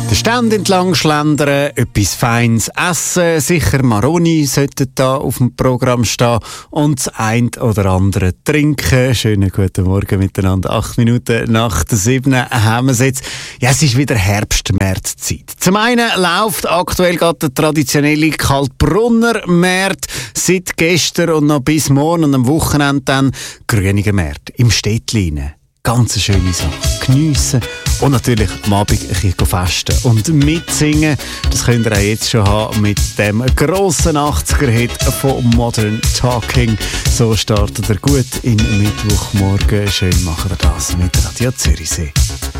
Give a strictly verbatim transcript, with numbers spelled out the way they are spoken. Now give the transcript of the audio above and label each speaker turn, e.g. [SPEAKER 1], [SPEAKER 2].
[SPEAKER 1] Den Stand entlang schlendern, etwas Feines essen, sicher Maroni sollten da auf dem Programm stehen und das ein oder andere trinken. Schönen guten Morgen miteinander. Acht Minuten nach der sieben haben wir es jetzt. Ja, es ist wieder Herbst-März-Zeit. Zum einen läuft aktuell gerade der traditionelle Kaltbrunner-März seit gestern und noch bis morgen und am Wochenende dann Grüniger März im Städtlein. Ganz eine schöne Sache. Geniessen und natürlich am Abend ein bisschen festen und mitsingen. Das könnt ihr auch jetzt schon haben mit dem grossen achtziger-Hit von Modern Talking. So startet er gut in Mittwochmorgen. Schön machen wir das mit Radio Zürichsee.